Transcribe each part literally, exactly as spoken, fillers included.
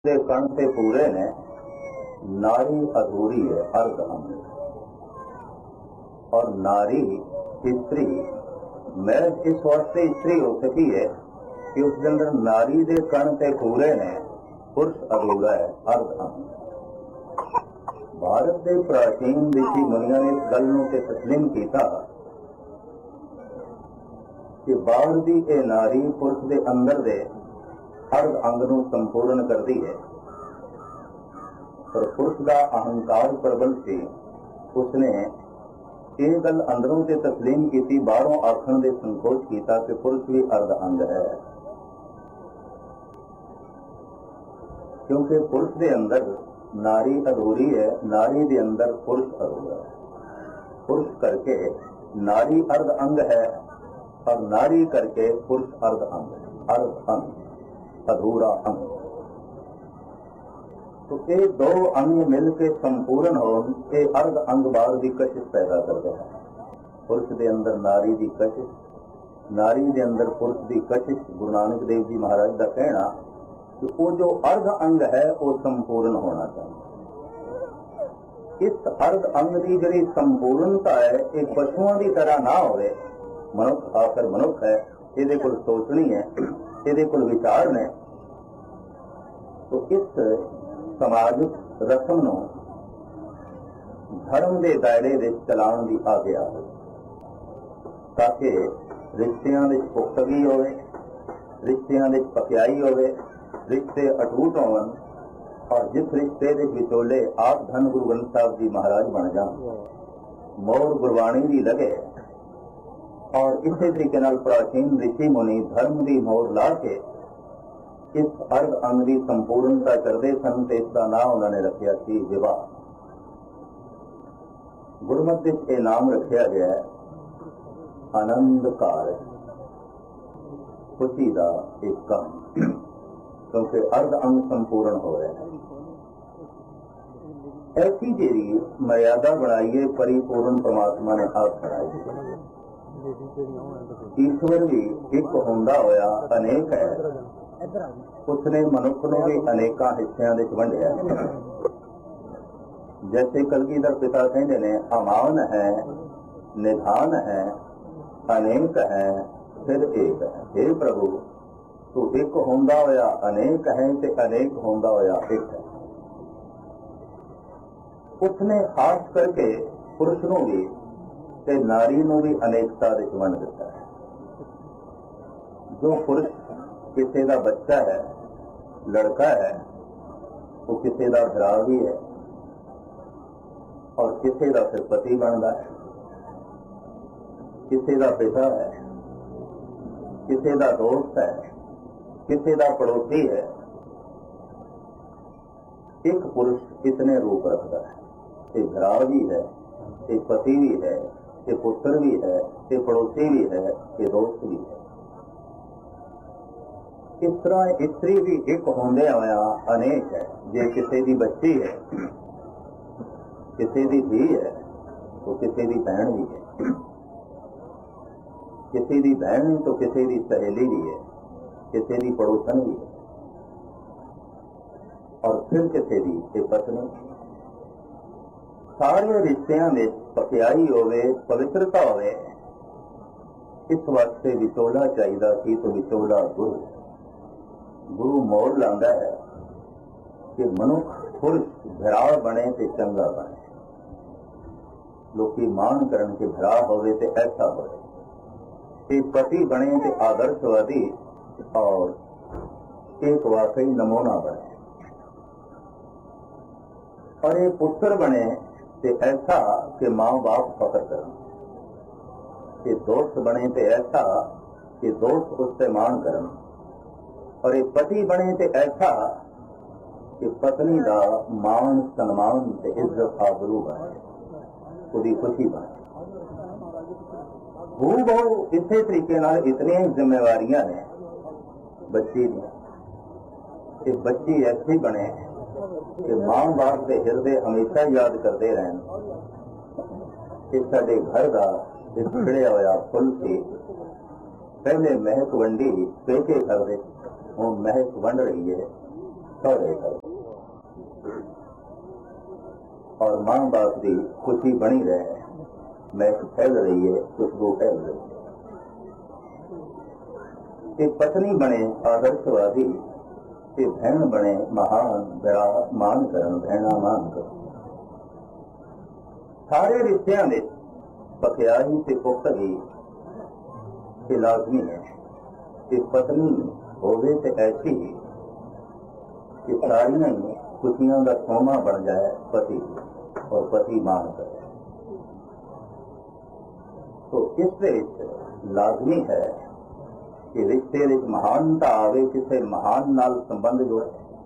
ਦੇ ਕਣ ਤੇ ਪੂਰੇ ਨੇ, ਨਾਰੀ ਅਧੂਰੀ ਹੈ ਅਰਧ ਅੰਗ। और नारी स्त्री महज इस वास्ते स्त्री हो सकी है कि उसके अंदर नारी दे कण ते पूरे ने, पुरुष अधूरा है अर्ध अंग। भारत के प्राचीन ऋषि मुनिया ने इस गल नूं ते तस्लीम किया कि बाहर दी ए नारी पुरुष दे अंदर दे अर्ध अंग नूं संपूर्ण करती है, पर पुरुष का अहंकार प्रबल सी, उसने ਇਹ ਗੱਲ ਅੰਦਰੋਂ ਤੇ ਤਸਲੀਮ ਕੀਤੀ, ਬਾਹਰੋਂ ਆਖਣ ਦੇ ਸੰਕੋਚ ਕੀਤਾ ਕਿ ਪੁਰਸ਼ ਵੀ ਅਰਧ ਅੰਗ ਹੈ। ਕਿਉਂਕਿ ਪੁਰਸ਼ ਦੇ ਅੰਦਰ ਨਾਰੀ ਅਧੂਰੀ ਹੈ, ਨਾਰੀ ਦੇ ਅੰਦਰ ਪੁਰਸ਼ ਅਧੂਰਾ ਹੈ। ਪੁਰਸ਼ ਕਰਕੇ ਨਾਰੀ ਅਰਧ ਅੰਗ ਹੈ और नारी करके पुरुष अर्ध अंग, अर्ध अंग अधूरा अंग। तो ये दो अंग मिलके संपूर्ण हो, ये अर्ध अंग बाहर की कशिश पैदा करते हैं। पुरुष के अंदर नारी की कशिश, नारी के अंदर पुरुष की कशिश। गुरु नानक देव जी महाराज का कहना कि वो जो अर्ध अंग है वो संपूर्ण होना चाहिए। इस अर्ध अंग की जी संपूर्णता है, एक पशुओं की तरह ना हो। मनुख आखिर मनुख है, ये कोल सोचनी है, ये कोल विचार ने। तो इस समाजिक रस्म नूं धर्म के दायरे दे चलाउण दी आग्या है, ताकि रिश्तियां दे पुख्तगी होवे, रिश्तियां दे पक्याई होवे, रिश्ते अटूट होवन। और जिस रिश्ते दे विचोले आप धन गुरु ग्रंथ साहब जी महाराज बन जान, मोर गुरबाणी दी लगे। और इसी तरीके नाल प्राचीन ऋषि मुनि धर्म की मोर ला के इस अर्ध अंग की संपूर्णता करते सन, तो इसका नाम उन्होंने रखा सी विवाह। गुरमत ये नाम रखा गया है आनंद कार, खुशी का एक काम, क्योंकि अर्ध अंग संपूर्ण हो रहे हैं। ऐसी जी मर्यादा बनाइए परिपूर्ण परमात्मा ने आप बनाई। ईश्वर भी एक होंदा होया अनेक है, उसने मनुष्य को भी अनेक हिस्सों में वंडिया। जैसे कलगीधर पिता कहते ने अमान है, निधान है, अनेक है, फिर एक है। हे प्रभु तू एक होंदा होया अनेक है ते अनेक होंदा होया एक है। उसने खास करके पुरुष को भी ते नारी नूं भी अनेकता दे वंड दिता है। जो पुरुष किसी का बच्चा है, लड़का है, वो किसी का भरा भी है और किसी का फिर पति बनता है, किसी का पिता है, किसी का दोस्त है, किसी का पड़ोसी है। एक पुरुष इतने रूप रखता है, एक भरा भी है, एक पति भी है, ये पुत्र भी है, ये पड़ोसी भी है, ये दोस्त भी है। इस तरह स्त्री भी एक होंदे होया अनेक है। जे किसी की बच्ची है, किसी की धी है, तो किसी की बहन भी है, किसी की बहन तो किसी की सहेली भी है, किसी की पड़ोसन भी है, और फिर किसी की पत्नी। सारे रिश्तियां में पक्याई होवे, पवित्रता होवे। इस वास्ते विचोला चाहिए कि तो विचोला गुरु। गुरु मोड़ लांदा है कि मनुख पुरुष भरा बने ते चंगा बने। लोकी मान करन के भरा होवे ते ऐसा होवे, ते पति बने ते आदर्शवादी और एक वाकई नमूना बने। और एक पुत्र बने ते ऐसा कि माँ बाप फख्र करें, कि दोस्त बने ते ऐसा कि दोस्त उससे मान करें, और एक पति बने ते ऐसा कि पत्नी का मान सम्मान ते इज्जत आबरू बने, उसकी खुशी बने। हू बहु इसे तरीके नाल इतनी जिम्मेवारियां ने बच्ची दी। एक बच्ची ऐसी बने कि मां बाप के हृदय हमेशा याद करते रहन कि साडे घर का खिड़िया होया फुल सी, पहले महक वंडी पेके कर दे, हुण महक वंड रही है, सौरे कर और माँ बाप की खुशी बनी रहे, महक फैल रही है, खुशबू फैल रही है। कि पत्नी बने आदर्शवादी, कि बहन बने महान, बड़ा मान करन, बहना मान कर। सारे रिश्तियां दे पखियाई से पुख्तगी के लाजमी है कि पत्नी होवे ते ऐसी कि सारियां ही खुशियां का सोमा बन जाए पति और पति मान करे। तो इस लाजमी है कि रिश्ते विच महानता आवे, किसी महान नाल संबंध जोड़े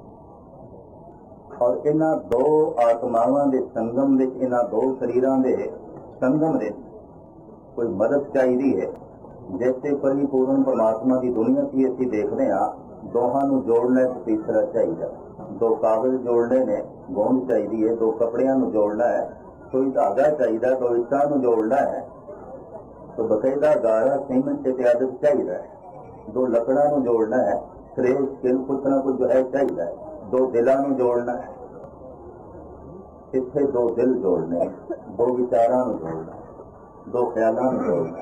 और इन्हां दो आत्मावां दे संगम विच, इन्हां दो शरीरां दे संगम विच कोई मदद चाहिदी है। जैसे परिपूर्ण परमात्मा की दुनिया की असीं देखते हैं, दोहां नूं जोड़ना तीसरा चाहिए। दो कागज जोड़ने ने गोंद चाहिए है, दो कपड़ियां नूं जोड़ना है कोई धागा चाहिए, दो इट्टां नूं जोड़ना है तो बकायदा गारा सीमेंट इत्यादि चाहिए है। दो लकड़ां नूं जोड़ना है, फ्रेश किल कुछ ना कुछ जो है चाहिए है। दो दिलां नूं जोड़ना है, इत्थे दो दिल जोड़ने, दो विचारां नूं जोड़ना, दो ख्यालां नूं जोड़ना।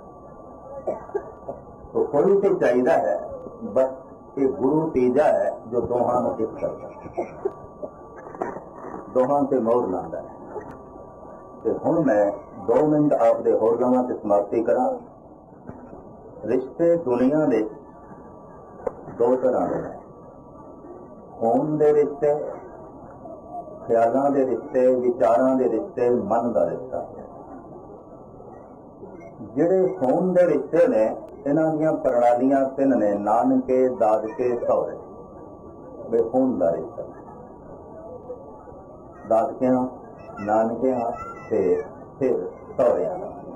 तो कोई तो चाहिए है, बस ये गुरु तीजा है जो दोहां नूं एक करता, दोहां से मोर लांदा है। ते हुण मैं दो मिनट आपदे होर लवां ते समाप्ति करा। रिश्ते दुनिया दे दो तरह दे ने, खून दे रिश्ते, ख्यालां दे रिश्ते, विचारां दे रिश्ते, मन दा रिश्ता। जिहड़े खून दे रिश्ते ने, इन्हां दीयां प्रणालियां तिन ने, नानके, दादके, सौरे। वे खून दा रिश्ता, दादकियां, नानकियां ते फिर सौरियां।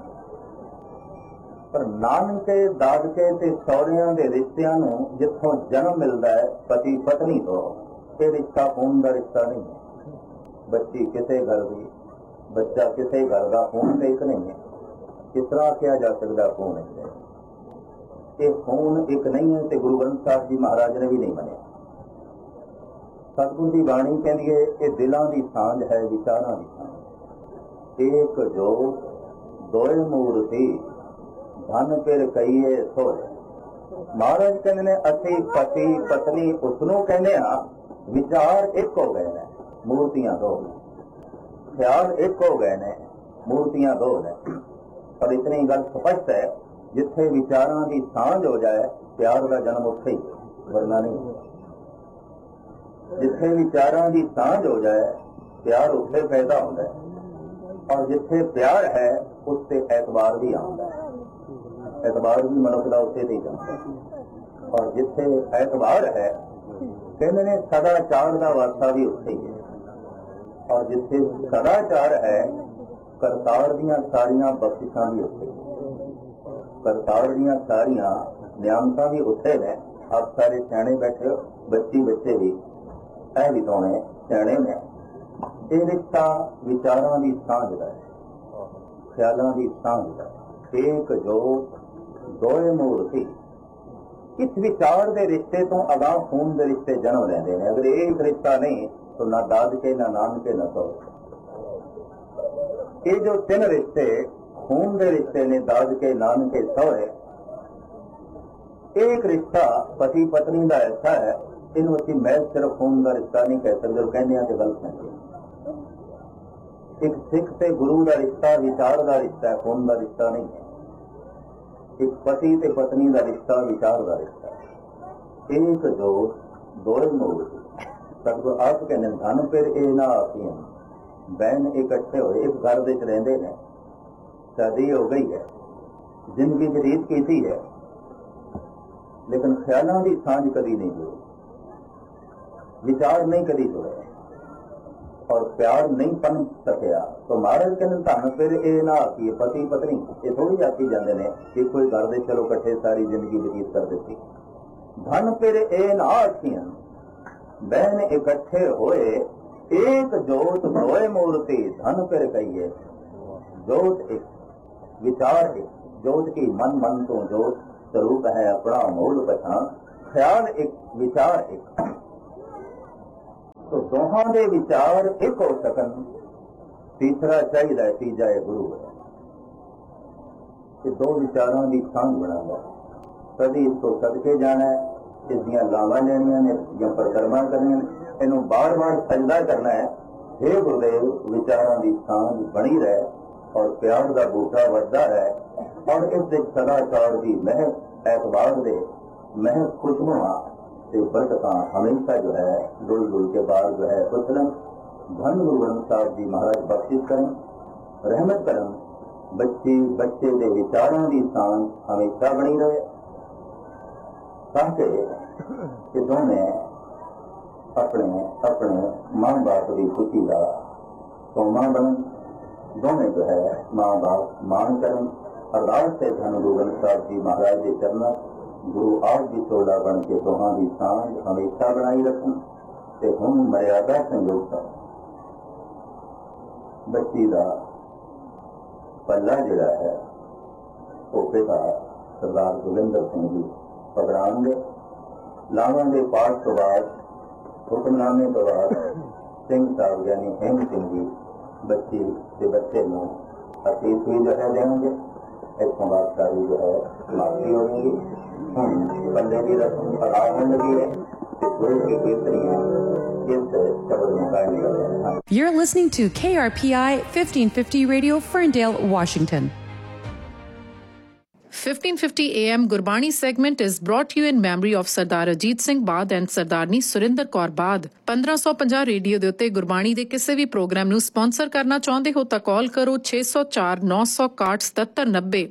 पर नानके, दादके ते सौरियां दे रिश्तियां नूं जिथों जन्म मिलदा है पति पत्नी तो, ये रिश्ता खून दा रिश्ता नहीं है। बच्ची किसी घर की, बच्चा किसी घर का, खून ते एक नहीं है। किस तरह किया जा सकता खून है? ये खून एक नहीं है, तो गुरु ग्रंथ साहब जी महाराज ने भी नहीं मनिया। सतगुरु की बाणी कहती है ये दिलों की सांझ है, विचारों की सांझ। एक जो दोए मूर्ति धन फिर कईए सोए। महाराज कहते ने असी पति पत्नी उसनों कहने हाँ, विचार एक हो गए ने, मूर्तियां दो ने, ख्याल एक हो गए ने, मूर्तियां दो ने। पर इतनी गल स्पष्ट है, जिथे विचारां की सांझ हो जाए प्यार का जन्म उत्थे ही, वरना नहीं। जिथे विचारां की सांझ हो जाए प्यार उत्थे पैदा होता है, और जिथे प्यार है उससे एतबार भी आता है। एतबार भी मनुष्य का उत्थे ही जाता है। और जिथे एतबार है कहते ने सदाचार का वास्ता भी उत्थे ही है। और जिथे सदाचार है करतार दियां सारियां बख्शिशां भी उत्थे, करतार दियां सारियां नियामतां भी उत्थे ने। आप सारे सियाणे बैठे हो, बच्ची बच्चे भी ऐ भी सोने सियाणे ने। ये रिश्ता विचारां की सांझ का है, ख्यालां की सांझ का है। एक जो दोए मूर्ति, इस विचार के रिश्ते तो अगाह खून के रिश्ते जन्म लेंदे हैं। अगर एक रिश्ता नहीं तो ना दादके, ना नानके, ना सौरे। ये जो तीन रिश्ते खून के रिश्ते ने, दादके, नानके, सौरे, एक रिश्ता पति पत्नी का ऐसा है, इन्हों असीं महज सिर्फ खून का रिश्ता नहीं कह सकते, कहने तो गलत है। एक सिख से गुरु का रिश्ता विचार का रिश्ता है, खून का रिश्ता नहीं है। एक पति ते पत्नी का रिश्ता विचार का रिश्ता है। एक जो दोए मूर्ति, सतगुरु आप कहते धन फिर ए ना आखियां, बहन इकट्ठे होए इस घर विच रहिंदे ने, शादी हो गई है, जिंदगी व्यतीत की है, लेकिन ख्यालों की सांझ कभी नहीं जुड़ी, विचार नहीं कभी जुड़े और प्यार नहीं पन सकिया। तो महाराज कहते धन फिर ए ना आखिए, पति पत्नी ये थोड़ी आखी जाते हैं कि कोई घर दे चलो कट्ठे सारी जिंदगी व्यतीत कर देती। धन फिर ए ना आखियां, बहन इकट्ठे होए एक जोत दोए मूर्ति, धन फिर कहिए। जोत एक, विचार एक, जोत की मन मन तो जोत स्वरूप है अपना मूल पहचान। ख्याल एक, विचार एक, तो दोहां दे विचार एक हो सकन, तीसरा चाहिए तीजा है गुरु है कि दो विचारों की सांझ बना कभी इसको सदके जाना है, इसदियां लावां लेनियां ने या परिक्रमा करनी, इनू बार बार सजदा करना है। हे गुरुदेव, विचारों की सांझ बनी रहे और प्यार का बूटा बढ़ता रहे और इस सदाचार की महक एतबार दे महक खुशबुआ से बरकत हमेशा जो है डुल डुल के बाद जो है उछलन। धन गुरु ग्रंथ साहब जी महाराज बख्शिश करें, रहमत करें, बच्चे बच्चे के विचारों की सांझ हमेशा बनी रहे ताकि कि दोनों अपने अपने माँ बाप की खुशी का सोमा बनन, दोनों जो है माँ बाप मान करन। अरदास से धन गुरु ग्रंथ साहब जी महाराज के चरणों गुरु आप जी चोला बन के दोहां की सांझ हमेशा बनाई रखन ते हम मर्यादा संयोग बच्ची का पल्ला जिहड़ा है वो पिता सरदार जोगिंदर सिंह जी पगड़ांगे। लावां दे पाठ तो बाद हुक्मनामे तो बाद सिंह साहब यानी हेम सिंह जी बच्ची के बच्चे में अतीत भी जो है देंगे। इतों बाद सारी जो है समाप्ति होगी। हम बंदे की रस्म अदा होने लगी है कि गुरु की कीर्तनियां इस शब्द में गायने लगे हैं। You're listening to K R P I fifteen fifty Radio, Ferndale, Washington. fifteen fifty A M Gurbani segment is brought to you in memory of Sardar Ajit Singh Bad and Sardarni Surinder Kaur Bad. fifteen fifty radio ਦੇ ਉੱਤੇ ਗੁਰਬਾਣੀ ਦੇ ਕਿਸੇ ਵੀ programme ਨੂੰ sponsor ਕਰਨਾ ਚਾਹੁੰਦੇ ਹੋ ਤਾਂ ਕਾਲ ਕਰੋ ਛੇ ਸੌ ਚਾਰ ਨੌ ਸੌ ਇਕਾਹਠ ਸਤੱਤਰ ਨੱਬੇ।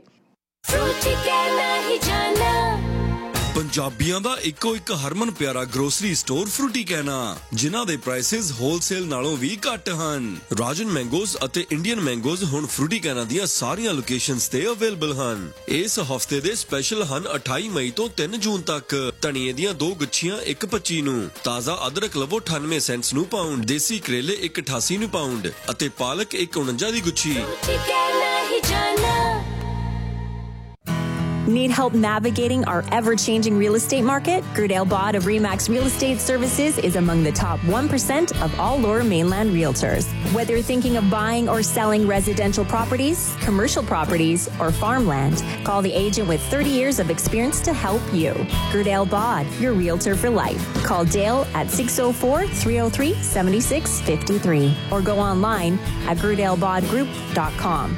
ਪੰਜਾਬੀਆਂ ਦਾ ਇੱਕੋ ਇੱਕ ਹਰਮਨ ਪਿਆਰਾ ਗਰੋਸਰੀ ਸਟੋਰ ਫਰੂਟੀ ਕਹਿਣਾ, ਜਿਨ੍ਹਾਂ ਦੇ ਪ੍ਰਾਈਸਿਸ ਹੋਲਸੇਲ ਨਾਲੋਂ ਵੀ ਘੱਟ ਹਨ। ਰਾਜਨ ਮੈਂਗੋਜ਼ ਅਤੇ ਇੰਡੀਅਨ ਮੈਂਗੋਜ਼ ਹੁਣ ਫਰੂਟੀ ਕਹਿਣਾ ਦੀਆਂ ਸਾਰੀਆਂ ਲੋਕੇਸ਼ਨਸ ਤੇ ਅਵੇਲੇਬਲ ਹਨ। ਇਸ ਹਫਤੇ ਦੇ ਸਪੈਸ਼ਲ ਹਨ ਅਠਾਈ ਮਈ ਤੋਂ ਤਿੰਨ ਜੂਨ ਤੱਕ। ਧਨੀਏ ਦੀਆਂ ਦੋ ਗੁੱਛੀਆਂ ਇੱਕ ਪੱਚੀ ਨੂੰ, ਤਾਜ਼ਾ ਅਦਰਕ ਲਵੋ ਅਠਾਨਵੇਂ ਸੈਂਟਸ ਨੂੰ ਪਾਉਂਡ, ਦੇਸੀ ਕਰੇਲੇ ਇੱਕ ਅਠਾਸੀ ਨੂੰ ਪਾਉਂਡ ਅਤੇ ਪਾਲਕ ਇੱਕ ਉਣੰਜਾ ਦੀ ਗੁੱਛੀ। Need help navigating our ever-changing real estate market? Grudale Bod of Remax Real Estate Services is among the top one percent of all Lower Mainland realtors. Whether you're thinking of buying or selling residential properties, commercial properties, or farmland, call the agent with thirty years of experience to help you. Grudale Bod, your realtor for life. Call Dale at six oh four, three oh three, seven six five three or go online at grudale bod group dot com.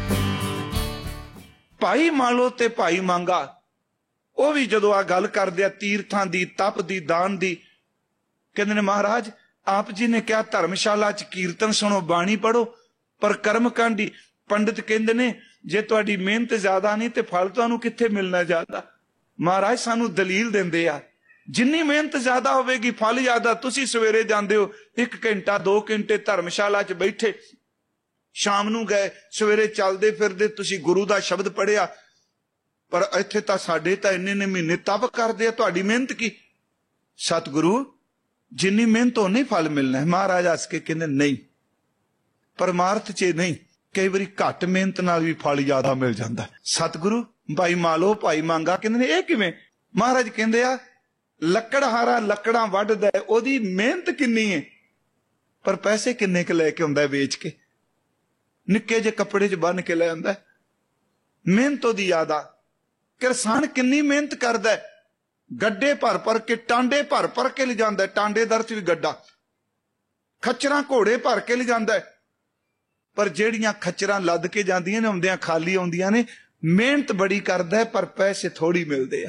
ਭਾਈ ਮਾਲੋ ਤੇ ਭਾਈ ਮੰਗਾ ਉਹ ਵੀ ਜਦੋਂ ਆ ਗੱਲ ਕਰਦੇ ਆ ਤੀਰਥਾਂ ਦੀ, ਤਪ ਦੀ, ਦਾਨ ਦੀ, ਕਹਿੰਦੇ ਨੇ ਮਹਾਰਾਜ ਆਪ ਜੀ ਨੇ ਕਿਹਾ ਧਰਮਸ਼ਾਲਾ ਚ ਕੀਰਤਨ ਸੁਣੋ, ਬਾਣੀ ਪੜੋ, ਪਰ ਕਰਮ ਕਾਂਡੀ। ਪੰਡਿਤ ਕਹਿੰਦੇ ਨੇ ਜੇ ਤੁਹਾਡੀ ਮਿਹਨਤ ਜ਼ਿਆਦਾ ਨਹੀਂ ਤੇ ਫਲ ਤੁਹਾਨੂੰ ਕਿੱਥੇ ਮਿਲਣਾ ਜ਼ਿਆਦਾ। ਮਹਾਰਾਜ ਸਾਨੂੰ ਦਲੀਲ ਦਿੰਦੇ ਆ ਜਿੰਨੀ ਮਿਹਨਤ ਜ਼ਿਆਦਾ ਹੋਵੇਗੀ ਫਲ ਜ਼ਿਆਦਾ। ਤੁਸੀਂ ਸਵੇਰੇ ਜਾਂਦੇ ਹੋ ਇੱਕ ਘੰਟਾ ਦੋ ਘੰਟੇ ਧਰਮਸ਼ਾਲਾ ਚ ਬੈਠੇ, ਸ਼ਾਮ ਨੂੰ ਗਏ, ਸਵੇਰੇ ਚੱਲਦੇ ਫਿਰਦੇ ਤੁਸੀਂ ਗੁਰੂ ਦਾ ਸ਼ਬਦ ਪੜਿਆ, ਪਰ ਇੱਥੇ ਤਾਂ ਸਾਡੇ ਤਾਂ ਇੰਨੇ ਨੇ ਮਹੀਨੇ ਤਪ ਕਰਦੇ ਆ, ਤੁਹਾਡੀ ਮਿਹਨਤ ਕੀ। ਸਤਿਗੁਰੂ ਜਿੰਨੀ ਮਿਹਨਤ ਉਹਨੇ ਫਲ ਮਿਲਣਾ ਹੈ। ਮਹਾਰਾਜ ਹੱਸ ਕੇ ਕਹਿੰਦੇ ਨਹੀਂ, ਪਰਮਾਰਥ ਚ ਨਹੀਂ, ਕਈ ਵਾਰੀ ਘੱਟ ਮਿਹਨਤ ਨਾਲ ਵੀ ਫਲ ਜ਼ਿਆਦਾ ਮਿਲ ਜਾਂਦਾ। ਸਤਿਗੁਰੂ ਭਾਈ ਮਾਲੋ ਭਾਈ ਮੰਗਾ ਕਹਿੰਦੇ ਨੇ ਇਹ ਕਿਵੇਂ? ਮਹਾਰਾਜ ਕਹਿੰਦੇ ਆ ਲੱਕੜਹਾਰਾ ਲੱਕੜਾਂ ਵੱਢਦਾ ਉਹਦੀ ਮਿਹਨਤ ਕਿੰਨੀ ਹੈ, ਪਰ ਪੈਸੇ ਕਿੰਨੇ ਕੁ ਲੈ ਕੇ ਆਉਂਦਾ ਵੇਚ ਕੇ। ਨਿੱਕੇ ਜਿਹੇ ਕੱਪੜੇ ਚ ਬੰਨ ਕੇ ਲੈ ਆਉਂਦਾ, ਮਿਹਨਤ ਉਹਦੀ ਜ਼ਿਆਦਾ। ਕਿਸਾਨ ਕਿੰਨੀ ਮਿਹਨਤ ਕਰਦਾ, ਗੱਡੇ ਭਰ ਭਰ ਕੇ, ਟਾਂਡੇ ਭਰ ਭਰ ਕੇ ਲਿਜਾਂਦਾ, ਟਾਂਡੇ ਦਰ ਚ ਵੀ ਗੱਡਾ, ਖੱਚਰਾਂ ਘੋੜੇ ਭਰ ਕੇ ਲਿਜਾਂਦਾ, ਪਰ ਜਿਹੜੀਆਂ ਖੱਚਰਾਂ ਲੱਦ ਕੇ ਜਾਂਦੀਆਂ ਨੇ ਆਉਂਦਿਆਂ ਖਾਲੀ ਆਉਂਦੀਆਂ ਨੇ। ਮਿਹਨਤ ਬੜੀ ਕਰਦਾ ਹੈ ਪਰ ਪੈਸੇ ਥੋੜੀ ਮਿਲਦੇ ਆ।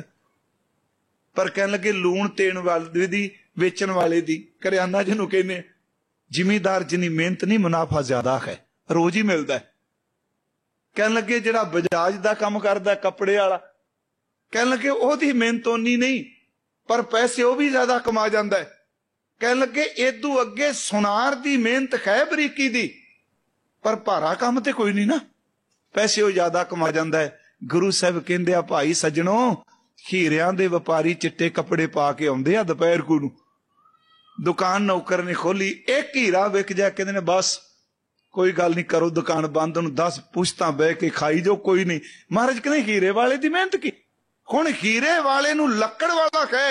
ਪਰ ਕਹਿਣ ਲੱਗੇ ਲੂਣ ਤੇਣ ਵਾਲੇ ਦੀ, ਵੇਚਣ ਵਾਲੇ ਦੀ, ਕਰਿਆਨਾ ਜਿਹਨੂੰ ਕਹਿੰਦੇ, ਜ਼ਿਮੀਦਾਰ ਜਿੰਨੀ ਮਿਹਨਤ ਨਹੀਂ ਮੁਨਾਫਾ ਜ਼ਿਆਦਾ ਹੈ, ਰੋਜ਼ ਹੀ ਮਿਲਦਾ। ਕਹਿਣ ਲੱਗੇ ਜਿਹੜਾ ਬਜਾਜ ਦਾ ਕੰਮ ਕਰਦਾ ਕੱਪੜੇ ਵਾਲਾ, ਕਹਿਣ ਲੱਗੇ ਉਹਦੀ ਮਿਹਨਤ ਓਨੀ ਨਹੀਂ ਪਰ ਪੈਸੇ ਉਹ ਵੀ ਜ਼ਿਆਦਾ ਕਮਾ ਜਾਂਦਾ ਹੈ। ਕਹਿਣ ਲੱਗੇ ਏਦੂ ਅੱਗੇ ਸੁਨਾਰ ਦੀ ਮਿਹਨਤ ਹੈ ਬਰੀਕੀ ਦੀ, ਪਰ ਭਾਰਾ ਕੰਮ ਤੇ ਕੋਈ ਨਹੀਂ ਨਾ, ਪੈਸੇ ਉਹ ਜ਼ਿਆਦਾ ਕਮਾ ਜਾਂਦਾ ਹੈ। ਗੁਰੂ ਸਾਹਿਬ ਕਹਿੰਦੇ ਆ ਭਾਈ ਸੱਜਣੋ, ਹੀਰਿਆਂ ਦੇ ਵਪਾਰੀ ਚਿੱਟੇ ਕੱਪੜੇ ਪਾ ਕੇ ਆਉਂਦੇ ਆ ਦੁਪਹਿਰ ਕੂ ਨੂੰ, ਦੁਕਾਨ ਨੌਕਰ ਨੇ ਖੋਲੀ, ਇੱਕ ਹੀਰਾ ਵਿਕ ਜਾ, ਕਹਿੰਦੇ ਨੇ ਬਸ ਕੋਈ ਗੱਲ ਨਹੀਂ, ਕਰੋ ਦੁਕਾਨ ਬੰਦ, ਉਹਨੂੰ ਦਸ ਪੁਸ਼ਤਾਂ ਬਹਿ ਕੇ ਖਾਈ ਜੋ, ਕੋਈ ਨਹੀਂ। ਮਹਾਰਾਜ ਕਹਿੰਦੇ ਹੀਰੇ ਵਾਲੇ ਦੀ ਮਿਹਨਤ ਕੀ। ਹੁਣ ਹੀਰੇ ਵਾਲੇ ਨੂੰ ਲੱਕੜ ਵਾਲਾ ਕਹੇ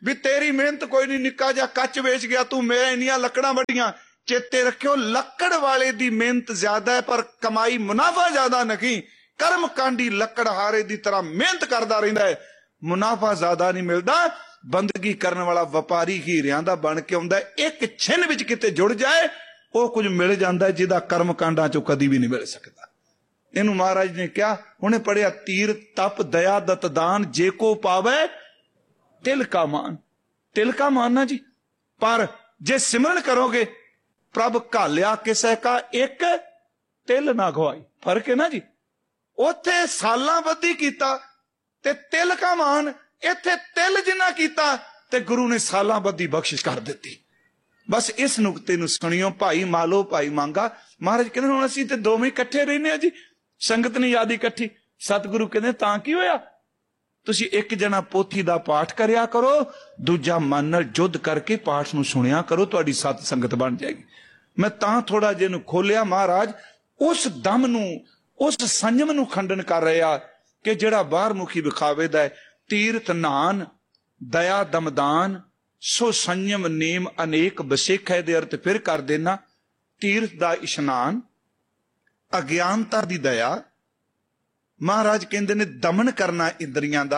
ਵੀ ਤੇਰੀ ਮਿਹਨਤ ਕੋਈ ਨਹੀਂ, ਨਿੱਕਾ ਜਿਹਾ ਕੱਚ ਵੇਚ ਗਿਆ ਤੂੰ, ਮੈਂ ਇੰਨੀਆਂ ਲੱਕੜਾਂ ਵੱਡੀਆਂ। ਚੇਤੇ ਰੱਖਿਓ, ਲੱਕੜ ਵਾਲੇ ਦੀ ਮਿਹਨਤ ਜ਼ਿਆਦਾ ਹੈ ਪਰ ਕਮਾਈ ਮੁਨਾਫਾ ਜ਼ਿਆਦਾ ਨਹੀਂ। ਕਰਮ ਕਾਂਡੀ ਲੱਕੜਹਾਰੇ ਦੀ ਤਰ੍ਹਾਂ ਮਿਹਨਤ ਕਰਦਾ ਰਹਿੰਦਾ ਹੈ, ਮੁਨਾਫਾ ਜ਼ਿਆਦਾ ਨਹੀਂ ਮਿਲਦਾ। ਬੰਦਗੀ ਕਰਨ ਵਾਲਾ ਵਪਾਰੀ ਹੀਰਿਆਂ ਦਾ ਬਣ ਕੇ ਆਉਂਦਾ, ਇੱਕ ਛਿਨ ਵਿੱਚ ਕਿਤੇ ਜੁੜ ਜਾਏ ਉਹ ਕੁਝ ਮਿਲ ਜਾਂਦਾ ਜਿਹਦਾ ਕਰਮ ਕਾਂਡਾਂ ਚੋਂ ਕਦੀ ਵੀ ਨਹੀਂ ਮਿਲ ਸਕਦਾ। ਇਹਨੂੰ ਮਹਾਰਾਜ ਨੇ ਕਿਹਾ, ਹੁਣੇ ਪੜਿਆ, ਤੀਰ ਤਪ ਦਇਆ ਦਤ ਦਾਨ ਜੇ ਕੋ ਪਾਵੇ ਤਿਲ ਕਾ ਮਾਨ। ਤਿਲ ਕਾ ਮਾਨ ਨਾ ਜੀ, ਪਰ ਜੇ ਸਿਮਰਨ ਕਰੋਗੇ ਪ੍ਰਭ ਘਾਲਿਆ ਕਿਸੇ ਕਾ ਇੱਕ ਤਿਲ ਨਾ ਗਵਾਈ। ਫਰਕ ਹੈ ਨਾ ਜੀ, ਉੱਥੇ ਸਾਲਾਂ ਬੱਧੀ ਕੀਤਾ ਤੇ ਤਿਲ ਕਾ ਮਾਨ, ਇੱਥੇ ਤਿਲ ਜਿੰਨਾ ਕੀਤਾ ਤੇ ਗੁਰੂ ਨੇ ਸਾਲਾਂ ਬੱਧੀ ਬਖਸ਼ਿਸ਼ ਕਰ ਦਿੱਤੀ। ਬਸ ਇਸ ਨੁਕਤੇ ਨੂੰ ਸੁਣਿਓ, ਭਾਈ ਮਾਲੋ ਭਾਈ ਮੰਗਾ। ਮਹਾਰਾਜ ਕਹਿੰਦੇ ਹੁਣ ਅਸੀਂ ਤੇ ਦੋਵੇਂ ਇਕੱਠੇ ਰਹਿੰਦੇ ਆ ਜੀ, ਸੰਗਤ ਨਹੀਂ ਯਾਦ ਇਕੱਠੀ। ਸਤਿਗੁਰੂ ਕਹਿੰਦੇ ਤਾਂ ਕੀ ਹੋਇਆ, ਤੁਸੀਂ ਇੱਕ ਜਣਾ ਪੋਥੀ ਦਾ ਪਾਠ ਕਰਿਆ ਕਰੋ, ਦੂਜਾ ਮਨ ਨਾਲ ਜੁੱਧ ਕਰਕੇ ਪਾਠ ਨੂੰ ਸੁਣਿਆ ਕਰੋ, ਤੁਹਾਡੀ ਸਤ ਸੰਗਤ ਬਣ ਜਾਏਗੀ। ਮੈਂ ਤਾਂ ਥੋੜਾ ਜਿਹਾ ਨੂੰ ਖੋਲਿਆ, ਮਹਾਰਾਜ ਉਸ ਦਮ ਨੂੰ, ਉਸ ਸੰਜਮ ਨੂੰ ਖੰਡਨ ਕਰ ਰਿਹਾ ਕਿ ਜਿਹੜਾ ਬਾਹਰ ਮੁਖੀ ਵਿਖਾਵੇ ਦਾ ਹੈ। ਤੀਰਥ ਨਾਨ ਦਇਆ ਦਮਦਾਨ ਸੋ ਸੰਜਮ ਨੇਮ ਅਨੇਕ ਬਸਿਖ ਹੈ ਦੇ ਅਰਥ ਫਿਰ ਕਰ ਦੇਣਾ। ਤੀਰਥ ਦਾ ਇਸ਼ਨਾਨ, ਅਗਿਆਨਤਾ ਦੀ ਦਇਆ, ਮਹਾਰਾਜ ਕਹਿੰਦੇ ਨੇ ਦਮਨ ਕਰਨਾ ਇੰਦਰੀਆਂ ਦਾ,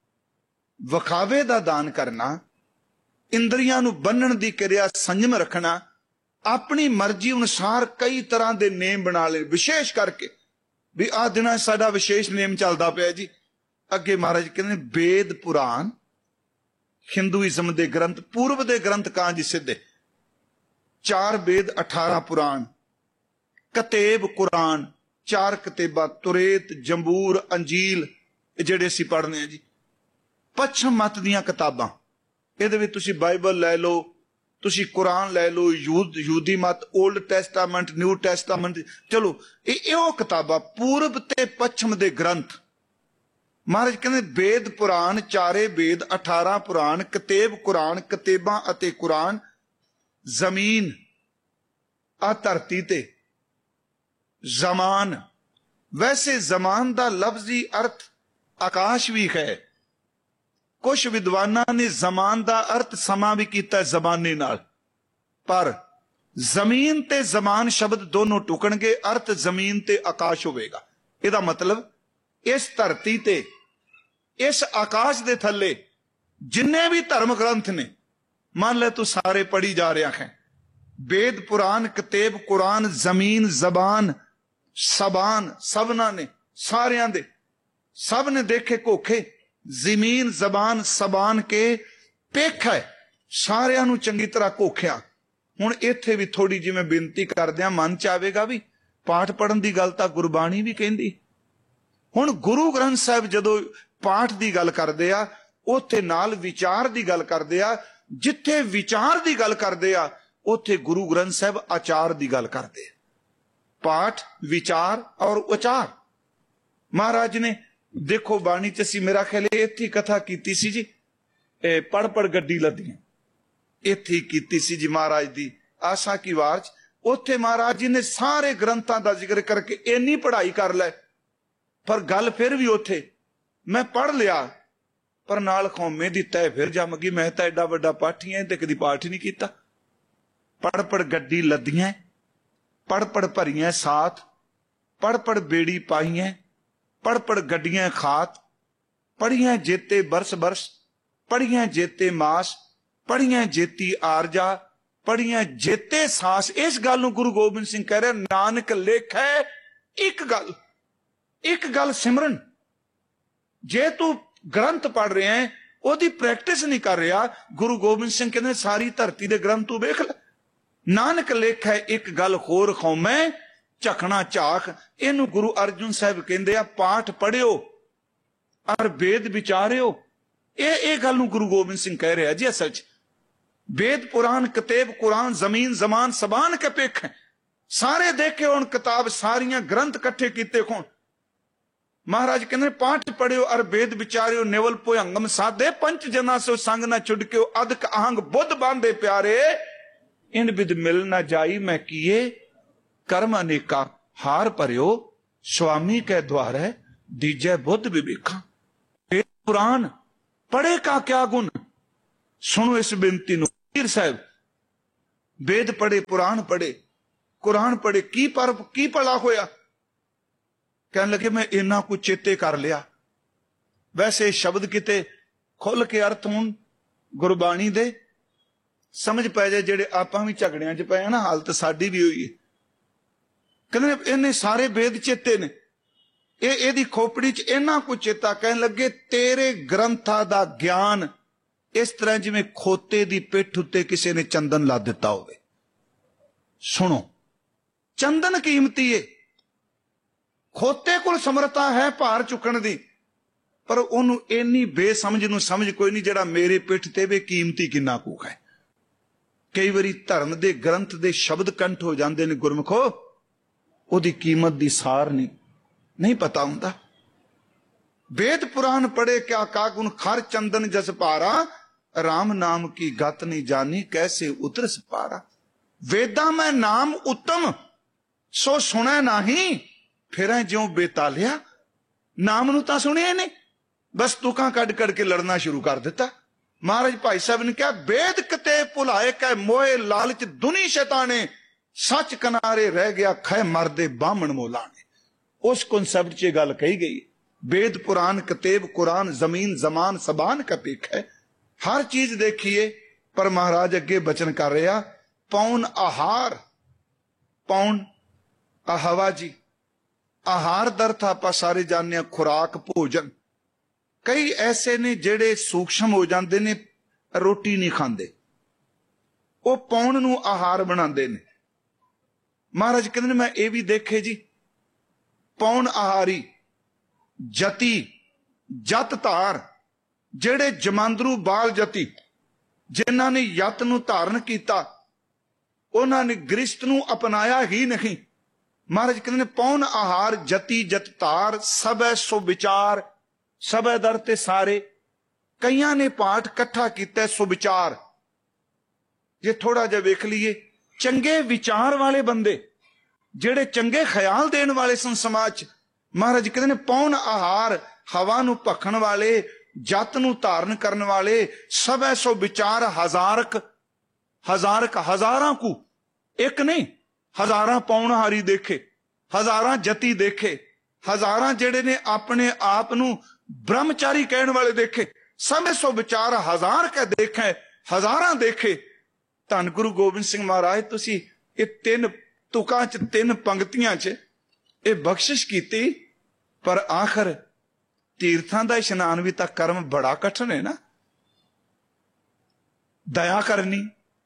ਵਿਖਾਵੇ ਦਾ ਦਾਨ ਕਰਨਾ, ਇੰਦਰੀਆਂ ਨੂੰ ਬੰਨਣ ਦੀ ਕਿਰਿਆ ਸੰਜਮ ਰੱਖਣਾ, ਆਪਣੀ ਮਰਜ਼ੀ ਅਨੁਸਾਰ ਕਈ ਤਰ੍ਹਾਂ ਦੇ ਨੇਮ ਬਣਾ ਲੈ। ਵਿਸ਼ੇਸ਼ ਕਰਕੇ ਵੀ ਆਹ ਦਿਨਾਂ ਸਾਡਾ ਵਿਸ਼ੇਸ਼ ਨੇਮ ਚੱਲਦਾ ਪਿਆ ਜੀ। ਅੱਗੇ ਮਹਾਰਾਜ ਕਹਿੰਦੇ ਵੇਦ ਪੁਰਾਣ, ਹਿੰਦੂਇਜ਼ਮ ਦੇ ਗ੍ਰੰਥ, ਪੂਰਬ ਦੇ ਗ੍ਰੰਥ ਕਾਂ ਜੀ ਸਿੱਧੇ, ਚਾਰ ਵੇਦ ਅਠਾਰਾਂ ਪੁਰਾਣ, ਕਤੇਬ ਕੁਰਾਨ, ਚਾਰ ਕਤੇਬਾਂ, ਤੁਰੇਤ, ਜੰਬੂਰ, ਅੰਜੀਲ, ਜਿਹੜੇ ਅਸੀਂ ਪੜ੍ਹਨੇ ਆ ਜੀ। ਪੱਛਮ ਮਤ ਦੀਆਂ ਕਿਤਾਬਾਂ, ਇਹਦੇ ਵਿੱਚ ਤੁਸੀਂ ਬਾਈਬਲ ਲੈ ਲਓ, ਤੁਸੀਂ ਕੁਰਾਨ ਲੈ ਲਓ, ਯੂਦ ਯੂਦੀ ਮਤ, ਓਲਡ ਟੈਸਟਾਮੈਂਟ, ਨਿਊ ਟੈਸਟਾਮੈਂਟ, ਚਲੋ ਇਹ ਇਹੋ ਕਿਤਾਬਾਂ, ਪੂਰਬ ਤੇ ਪੱਛਮ ਦੇ ਗ੍ਰੰਥ। ਮਹਾਰਾਜ ਕਹਿੰਦੇ ਵੇਦ ਪੁਰਾਣ, ਚਾਰੇ ਵੇਦ, ਅਠਾਰਾਂ ਪੁਰਾਣ, ਕਤੇਬ ਕੁਰਾਨ, ਕਤੇਬਾਂ ਅਤੇ ਕੁਰਾਨ, ਜ਼ਮੀਨ ਆ ਧਰਤੀ ਤੇ, ਜ਼ਮਾਨ। ਵੈਸੇ ਜ਼ਮਾਨ ਦਾ ਲਫ਼ਜ਼ੀ ਅਰਥ ਆਕਾਸ਼ ਵੀ ਹੈ। ਕੁਝ ਵਿਦਵਾਨਾਂ ਨੇ ਜ਼ਮਾਨ ਦਾ ਅਰਥ ਸਮਾਂ ਵੀ ਕੀਤਾ ਜ਼ਮਾਨੇ ਨਾਲ, ਪਰ ਜ਼ਮੀਨ ਤੇ ਜ਼ਮਾਨ ਸ਼ਬਦ ਦੋਨੋਂ ਟੁਕਣਗੇ, ਅਰਥ ਜ਼ਮੀਨ ਤੇ ਆਕਾਸ਼ ਹੋਵੇਗਾ। ਇਹਦਾ ਮਤਲਬ ਇਸ ਧਰਤੀ ਤੇ, ਇਸ ਆਕਾਸ਼ ਦੇ ਥੱਲੇ ਜਿੰਨੇ ਵੀ ਧਰਮ ਗ੍ਰੰਥ ਨੇ, ਮੰਨ ਲੈ ਤੂੰ ਸਾਰੇ ਪੜ੍ਹੀ ਜਾ ਰਿਹਾ ਹੈ, ਵੇਦ ਪੁਰਾਨ, ਕਤੇਬ ਕੁਰਾਨ, ਜ਼ਮੀਨ, ਜ਼ਬਾਨ, ਸਬਾਨ, ਸਭਨਾਂ ਨੇ, ਸਾਰਿਆਂ ਦੇ, ਸਭ ਨੇ ਦੇਖੇ ਕੋਖੇ, ਜ਼ਮੀਨ ਜ਼ਬਾਨ ਸਬਾਨ ਕੇ ਪੇਖ ਹੈ, ਸਾਰਿਆਂ ਨੂੰ ਚੰਗੀ ਤਰ੍ਹਾਂ ਕੋਖਿਆ। ਹੁਣ ਇੱਥੇ ਵੀ ਥੋੜੀ ਜਿਵੇਂ ਬੇਨਤੀ ਕਰਦਿਆਂ ਮਨ ਚ ਆਵੇਗਾ ਵੀ ਪਾਠ ਪੜਨ ਦੀ ਗੱਲ ਤਾਂ ਗੁਰਬਾਣੀ ਵੀ ਕਹਿੰਦੀ। ਹੁਣ ਗੁਰੂ ਗ੍ਰੰਥ ਸਾਹਿਬ ਜਦੋਂ ਪਾਠ ਦੀ ਗੱਲ ਕਰਦੇ ਆ, ਉੱਥੇ ਨਾਲ ਵਿਚਾਰ ਦੀ ਗੱਲ ਕਰਦੇ ਆ। ਜਿੱਥੇ ਵਿਚਾਰ ਦੀ ਗੱਲ ਕਰਦੇ ਆ, ਉੱਥੇ ਗੁਰੂ ਗ੍ਰੰਥ ਸਾਹਿਬ ਆਚਾਰ ਦੀ ਗੱਲ ਕਰਦੇ ਆ। ਪਾਠ, ਵਿਚਾਰ ਔਰ ਉਚਾਰ। ਮਹਾਰਾਜ ਨੇ ਦੇਖੋ ਬਾਣੀ ਚ ਅਸੀਂ, ਮੇਰਾ ਖਿਆਲ ਇੱਥੇ ਕਥਾ ਕੀਤੀ ਸੀ ਜੀ, ਇਹ ਪੜ ਪੜ ਗੱਡੀ ਲੱਦੀਆਂ, ਇੱਥੇ ਕੀਤੀ ਸੀ ਜੀ ਮਹਾਰਾਜ ਦੀ ਆਸਾ ਕੀ ਵਾਰ ਚ। ਉੱਥੇ ਮਹਾਰਾਜ ਜੀ ਨੇ ਸਾਰੇ ਗ੍ਰੰਥਾਂ ਦਾ ਜ਼ਿਕਰ ਕਰਕੇ ਇੰਨੀ ਪੜ੍ਹਾਈ ਕਰ ਲੈ, ਪਰ ਗੱਲ ਫਿਰ ਵੀ ਉੱਥੇ ਮੈਂ ਪੜ੍ਹ ਲਿਆ, ਪਰ ਨਾਲ ਕੌਮੇ ਦੀ ਤੈ ਫਿਰ ਜੰਮ ਗਈ। ਮੈਂ ਤਾਂ ਐਡਾ ਵੱਡਾ ਪਾਠੀ ਐ ਤੇ ਕਦੀ ਪਾਠ ਹੀ ਨਹੀਂ ਕੀਤਾ। ਪੜ ਪੜ ਗੱਡੀ ਲੱਦੀਆਂ, ਪੜ ਪੜ ਭਰੀਆਂ ਸਾਥ, ਪੜ ਪੜ ਬੇੜੀ ਪਾਈਆਂ, ਪੜ ਪੜ ਗੱਡੀਆਂ ਖਾਤ, ਪੜੀਆਂ ਜੇਤੇ ਬਰਸ ਬਰਸ, ਪੜੀਆਂ ਜੇਤੇ ਮਾਸ, ਪੜੀਆਂ ਜੇਤੀ ਆਰਜਾ, ਪੜੀਆਂ ਜੇਤੇ ਸਾਸ। ਇਸ ਗੱਲ ਨੂੰ ਗੁਰੂ ਗੋਬਿੰਦ ਸਿੰਘ ਕਹਿ ਰਿਹਾ, ਨਾਨਕ ਲੇਖੈ ਇੱਕ ਗੱਲ, ਇੱਕ ਗੱਲ ਸਿਮਰਨ। ਜੇ ਤੂੰ ਗ੍ਰੰਥ ਪੜ ਰਿਹਾ ਹੈ, ਉਹਦੀ ਪ੍ਰੈਕਟਿਸ ਨਹੀਂ ਕਰ ਰਿਹਾ, ਗੁਰੂ ਗੋਬਿੰਦ ਸਿੰਘ ਕਹਿੰਦੇ ਸਾਰੀ ਧਰਤੀ ਦੇ ਗ੍ਰੰਥ ਤੂੰ ਵੇਖ ਲੈ। ਨਾਨਕ ਲੇਖੈ ਇੱਕ ਗੱਲ ਹੋਰ ਖੌਮੈ ਝਖਣਾ ਝਾਖ। ਇਹਨੂੰ ਗੁਰੂ ਅਰਜੁਨ ਸਾਹਿਬ ਕਹਿੰਦੇ ਆ, ਪਾਠ ਪੜਿਓ ਔਰ ਵੇਦ ਵਿਚਾਰਿਓ। ਇਹ ਇਹ ਗੱਲ ਨੂੰ ਗੁਰੂ ਗੋਬਿੰਦ ਸਿੰਘ ਕਹਿ ਰਿਹਾ ਜੀ। ਅਸਲ ਚ ਵੇਦ ਪੁਰਾਨ, ਕਤੇਬ ਕੁਰਾਨ, ਜ਼ਮੀਨ ਜ਼ਮਾਨ ਸਬਾਨ ਕੇ ਪੇਖ, ਸਾਰੇ ਦੇਖੇ ਹੁਣ ਕਿਤਾਬ, ਸਾਰੀਆਂ ਗ੍ਰੰਥ ਇਕੱਠੇ ਕੀਤੇ ਹੋਣ। ਮਹਾਰਾਜ ਕਹਿੰਦੇ ਪਾਠ ਪੜਿਓ ਔਰ ਵੇਦ ਵਿਚਾਰਿਓ, ਨਿਵਲ ਭੁਯੰਗਮ ਸਾਧੇ, ਪੰਚ ਜਨਾ ਸੋ ਸੰਗ ਨਾ ਛੁਡਕਿਓ, ਅਦਕ ਆਹੰਗ ਬੁੱਧ ਬਾਂਧੇ ਪਿਆਰੇ, ਇਨ ਬਿਦ ਮਿਲ ਨਾ ਜਾਈ ਮੈਂ ਕੀਏ, ਕਰਮ ਅਨੇਕਾ ਹਾਰ ਭਰਿਓ, ਸੁਆਮੀ ਕੈ ਦੁਆਰੇ ਦੀਜੈ ਬੁੱਧ ਵਿਵੇਖਾਂ। ਵੇਦ ਪੁਰਾਨ ਪੜੇ ਕਾ ਕਿਆ ਗੁਣ, ਸੁਣੋ ਇਸ ਬੇਨਤੀ ਨੂੰ। ਪੀਰ ਸਾਹਿਬ वेद पढ़े, कुरान पढ़े, कुरान पढ़े, की पर की भला होया? कहने लगे मैं इन्ना कुछ चेते कर लिया। वैसे शब्द किते खुल के अर्थ हुण गुरबाणी दे समझ पै जाए, जेड़े आपां भी झगड़ियां च पए ना, हालत साडी भी होई है। कहने इन्ने सारे वेद चेते ने, ये इहदी खोपड़ी च इन्ना कुछ चेता। कहने लगे तेरे ग्रंथां दा ज्ञान इस तरह जिवें खोते दी पिठ उत्ते किसी ने चंदन ला दिता होवे। सुनो, चंदन कीमती है, खोते कोल समर्था है भार चुकण दी, पर ओनू इन्नी बेसमझ नू समझ कोई नहीं जिहड़ा मेरे पिठ ते वे कीमती किन्ना कू है। कई बारी धर्म दे ग्रंथ दे शब्द कंठ हो जांदे ने गुरमुखो, ओदी कीमत दी सार नहीं नहीं पता हुंदा। वेद पुराण पढ़े क्या कागुन खर चंदन जस पारा, राम नाम की गत नहीं जानी कैसे उतर सपारा। वेदा में नाम उत्तम सो सुने नहीं, फिर ज्यों बेतालिया। नाम नू तां सुनिया नहीं, बस तुकां कड कड के लड़ना शुरू कर दिता। महाराज भाई साहब ने कहा वेद कते भुलाए कै मोए लालच दुनी शैताने, सच किनारे रह गया खै मरदे बामण मोलाने। उस कॉन्सेप्ट च गल कही गई। वेद पुराण कतेब कुरान जमीन जमान सबान का पेख है, हर चीज देखिए। पर महाराज अगे बचन कर रहा, पौन आहार, पौन आहवा जी, आहार दर्थ आप सारे जानने, खुराक भोजन। कई ऐसे ने जेड़े सूक्ष्म हो जाते ने, रोटी नहीं खाते, वो पौन नू आहार बनाते ने। महाराज कहते मैं ये भी देखे जी, पौन आहारी जति जत धार, जेड़े जमांदरू बाल जति जिन्हां ने यत नू धारण किया, उन्हां ने गृहस्थ नू अपनाया ही नहीं। महाराज कहते ने पौन आहार जति जत धार, सबै सो विचार, सबै दर ते सारे। कईयां ने पाठ कट्ठा किया सुविचार। जे थोड़ा जिहा वेख लीए, चंगे विचार वाले बंदे जेड़े चंगे ख्याल देने वाले सन समाज। महाराज कहते ने पौन आहार, हवा नू भखण वाले, जत नू धारण करने वाले, सबै सो विचार हजारक, हजारक हजारां को, एक नहीं हजारां पौनहारी देखे, हजारां जति देखे, हजारां जेड़े ने अपने आप नू ब्रह्मचारी कहने वाले देखे। सबै सो विचार हजार के देखे, हजारां देखे। धन गुरु गोबिंद सिंह महाराज तुसी ये तीन तुकां च, तीन पंक्तियां च ये बख्शिश कीती, पर आखिर तीर्थां दा इशनान भी तां कर्म बड़ा कठिन है ना। दया करनी,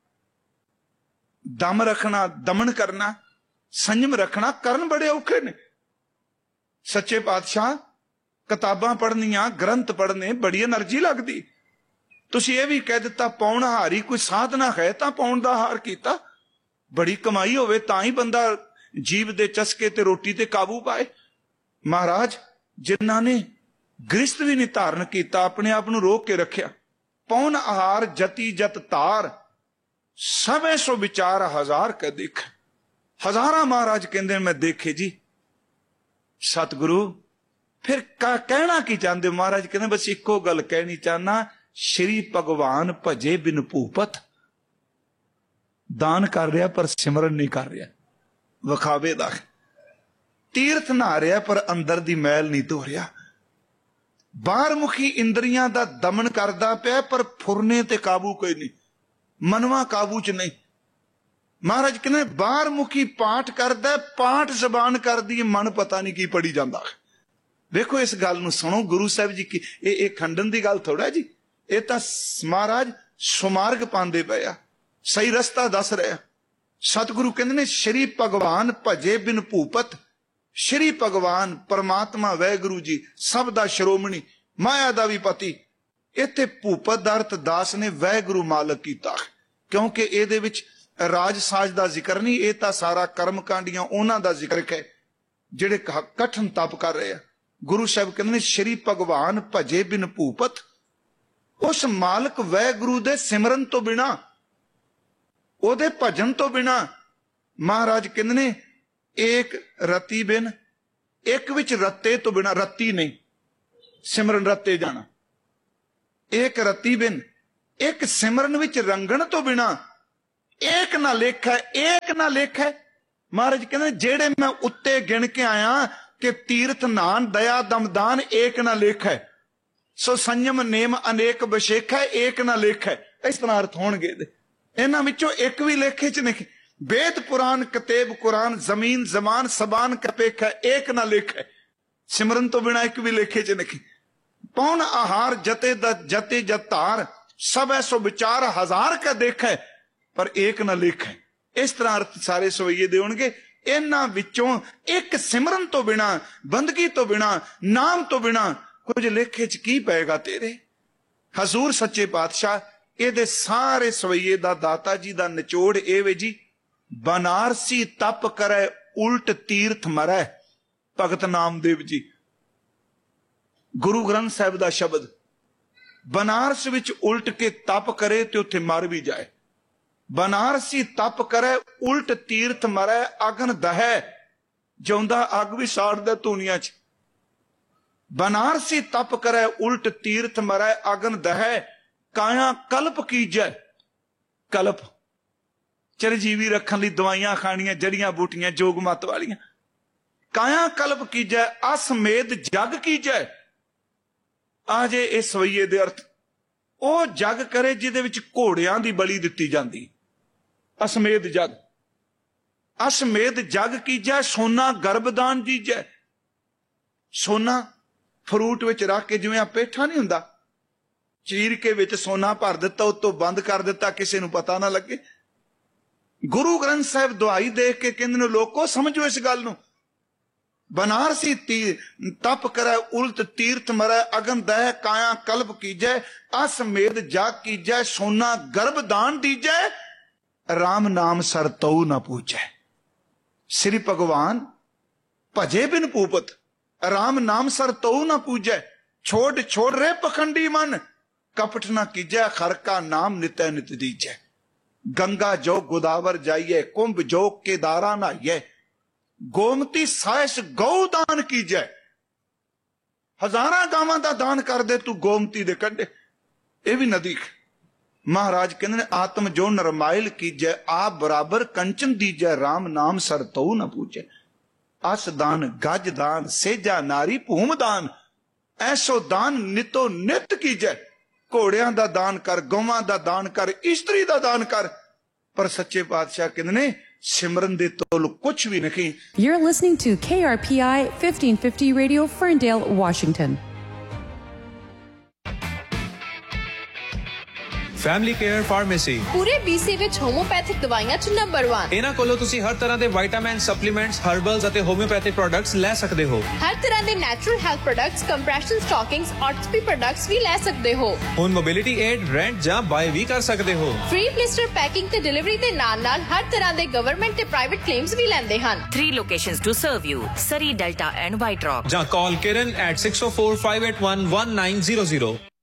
दम रखना, दमन करना, संयम रखना, करन बड़े औखे ने। सच्चे पातशाह किताबां पढ़नियां, ग्रंथ पढ़ने बड़ी एनर्जी लगदी। तुसीं ये भी कह दिता पौण हारी, कोई साधना है तां पौण दा हार कीता। बड़ी कमाई होवे तां ही बंदा जीव दे चस्के ते रोटी ते काबू पाए। महाराज जिन्हां ने गृहस्थ भी नहीं धारण किया, अपने आप नू रोक के रखिया। पौन आहार जति जत तार, सबे सो विचार हजार के देख। हजारा महाराज कहते मैं देखे जी। सतगुरु फिर का कहना की चाहते? महाराज कहते बस इको गल कहनी चाहना, श्री भगवान भजे बिन भूपत। दान कर रहा पर सिमरन नहीं कर रहा, विखावे दा। तीर्थ नहा रहा पर अंदर दी मैल नहीं धो रहा। बाहर मुखी इंद्रियां दा दमन करदा पिया पर फुरने ते काबू कोई नहीं, मनवा काबू च नहीं। महाराज कहने बाहर मुखी पाठ करदा, पाठ जबान करदी, मन पता नहीं की पढ़ी जांदा। देखो इस गल नूं सुनो, गुरु साहब जी की ये खंडन की गल थोड़ा जी, ये तां महाराज सुमार्ग पांदे पे आ, सही रस्ता दस रहा। सतगुरु कहंदे ने श्री भगवान भजे बिन भूपत। श्री भगवान परमात्मा वैगुरु जी सब दा श्रोमणी, माया दा भी पति। इत्थे भूपत दा अर्थ दास ने वैगुरु मालक कीता, क्योंकि इहदे विच राज साज दा जिक्र नहीं, ये तां सारा कर्म कांडियां उन्हां दा जिक्र है जिहड़े कठिन तप कर रहे हैं। गुरु साहब कहते हैं श्री भगवान भजे बिन भूपत। उस मालक वैगुरु दे सिमरन तो बिना, ओदे भजन तो बिना, महाराज कहते ने एक रति बिन, एक विच रत्ते तो बिना, रत्ती नहीं सिमरन रत्ते जाना, एक रति बिन ਇੱਕ ਸਿਮਰਨ ਵਿੱਚ ਰੰਗਣ ਤੋਂ ਬਿਨਾ ਏਕ ਨਾ ਲੇਖ ਹੈ, ਏਕ ਨਾ ਲੇਖ ਹੈ। ਮਹਾਰਾਜ ਕਹਿੰਦੇ ਜਿਹੜੇ ਮੈਂ ਉੱਤੇ ਗਿਣ ਕੇ ਆਇਆ ਕਿ ਤੀਰਥ ਨਾਨ ਦਇਆ ਦਮਦਾਨ ਏਕ ਨਾ ਲੇਖ ਹੈ, ਸੋ ਸੰਯਮ ਨੇਮ ਅਨੇਕ ਵਿਸ਼ੇਖ ਹੈ, ਏਕ ਨਾ ਲੇਖ ਹੈ। ਇਸ ਤਰ੍ਹਾਂ ਅਰਥ ਹੋਣਗੇ। ਇਹਨਾਂ ਵਿੱਚੋਂ ਇੱਕ ਵੀ ਲੇਖੇ ਚ ਨਹੀਂ। वेद पुराण कतेब कुरान जमीन जमान सबान कपेख है, एक ना लेख है। सिमरन तो बिना एक भी लेखे च नहीं। पौन आहार जते द जते जतार सब ऐसो विचार हजार का देख है, पर एक ना लेख है। इस तरह अर्थ सारे सवैये दे होणगे। इन्हां विचों एक सिमरन तो बिना, बंदगी तो बिना, नाम तो बिना कुछ लेखे च की पेगा तेरे। हजूर सच्चे पातशाह ਇਹਦੇ ਸਾਰੇ ਸਵਈਏ ਦਾ ਦਾਤਾ ਜੀ ਦਾ ਨਿਚੋੜ ਇਹ ਵੇ ਜੀ, ਬਨਾਰਸੀ ਤਪ ਕਰੇ ਉਲਟ ਤੀਰਥ ਮਰੈ। ਭਗਤ ਨਾਮਦੇਵ ਜੀ, ਗੁਰੂ ਗ੍ਰੰਥ ਸਾਹਿਬ ਦਾ ਸ਼ਬਦ, ਬਨਾਰਸ ਵਿੱਚ ਉਲਟ ਕੇ ਤਪ ਕਰੇ ਤੇ ਉੱਥੇ ਮਰ ਵੀ ਜਾਏ। ਬਨਾਰਸੀ ਤਪ ਕਰੇ ਉਲਟ ਤੀਰਥ ਮਰੈ, ਅਗਨ ਦਹੈ ਜਿਉਂਦਾ ਅੱਗ ਵੀ ਸਾੜਦਾ ਧੂਨੀਆਂ ਚ। ਬਨਾਰਸੀ ਤਪ ਕਰੇ ਉਲਟ ਤੀਰਥ ਮਰੈ, ਅਗਨ ਦਹੈ काया कल्प कीजै। कल्प चिरजीवी रखने लई दवाइयां खानियां, जड़ियां बूटियां जोग मत वालियां। काया कल्प कीजै असमेध जग कीजै। आजे इस सवैये दे अर्थ ओ जग करे जिहदे विच घोड़ियां दी बलि दित्ती जांदी। असमेध जग, असमेध जग कीजै सोना गर्भदान दीजै। सोना फ्रूट विच रख के जिवें पेठा नहीं हुंदा, चीर के विच सोना भर दिता, उत्तों बंद कर दिता, किसी नूं पता ना लगे। गुरु ग्रंथ साहिब दुआई देख के कहंदे ने लोको समझो इस गल नूं। बनारसी तीर तप करे उल्ट तीर्थ मरै, अगन दह काया कल्प कीजै, असमेध जाग कीजै, सोना गर्भ दान दीजै, राम नाम सर तऊ ना पूजै। श्री भगवान भजे बिन पूपत, राम नाम सर तऊ ना पूजै। छोड़ छोड़ रे पखंडी मन, कपट ना कीजै, खर का नाम नित नित दीजै। गंगा जो गोदावर जाइए, कुंभ जो केदारा नहाइए, गोमती साइस गौदान कीजै। हजारां गावां दा दान कर दे तू गोमती दे कंढे, ये भी नदी। महाराज कहंदे ने आत्म जो नरमाइल कीजै, आप बराबर कंचन दीजै, राम नाम सर तऊ न पूजै। अस दान गज दान सेजा नारी भूम दान, ऐसो दान नितो नित कीजै। घोड़ियां दा दान कर, गौवां दा दान कर, इस्त्री दा दान कर, पर सच्चे पातशाह कहंदे ने सिमरन दे तोल कुछ भी नहीं। You're listening to K R P I fifteen fifty Radio, Ferndale, Washington. Family care pharmacy ਪੂਰੇ ਬੀਸੀ ਵਿੱਚ ਹੋਮੋਪੈਥਿਕ ਦਵਾਈਆਂ ਚ ਨੰਬਰ ਇੱਕ। ਇਹਨਾਂ ਕੋਲੋਂ ਤੁਸੀਂ ਹਰ ਤਰ੍ਹਾਂ ਦੇ ਵਿਟਾਮਿਨ, ਸਪਲੀਮੈਂਟਸ, ਹਰਬਲਸ ਅਤੇ ਹੋਮਿਓਪੈਥਿਕ ਪ੍ਰੋਡਕਟਸ ਲੈ ਸਕਦੇ ਹੋ। ਹਰ ਤਰ੍ਹਾਂ ਦੇ natural health products, compression ਸਟਾਕਿੰਗਸ, ਆਰਥੋਪੀ products ਵੀ ਲੈ ਸਕਦੇ ਹੋ। ਹੁਣ ਮੋਬਿਲਿਟੀ ਏਡ, ਰੈਂਟ ਜਾਂ ਬਾਏ ਵੀ ਕਰ ਸਕਦੇ ਹੋ। ਫ੍ਰੀ ਬਲਿਸਟਰ ਪੈਕਿੰਗ ਤੇ ਡਿਲੀਵਰੀ ਦੇ ਨਾਲ ਨਾਲ ਹਰ ਤਰ੍ਹਾਂ ਦੇ ਗਵਰਨਮੈਂਟ ਤੇ ਪ੍ਰਾਈਵੇਟ ਕਲੇਮਸ ਵੀ ਲੈਂਦੇ ਹਨ। Three locations to serve you: Surrey, Delta and White Rock. ਜਾਂ ਕਾਲ Kiran at six oh four, five eight one, one nine zero zero.